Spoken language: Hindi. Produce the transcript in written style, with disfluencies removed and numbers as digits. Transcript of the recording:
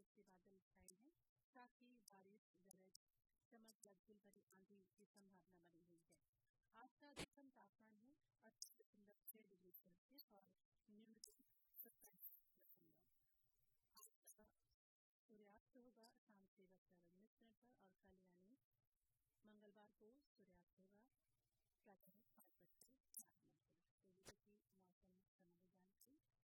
से बादल छाए हैं, साथ ही बारिश, गरज चमक या धूल भरी आंधी की संभावना बनी हुई है। आज का अधिकतम तापमान है 28.6 डिग्री सेल्सियस और न्यूनतम 27.। आज का सूर्यास्त होगा शाम 6:19 पर और कल यानी मंगलवार को सूर्यास्त होगा प्रातः 5:04 पर। तो ये थी मौसम संबंधी जानकारी।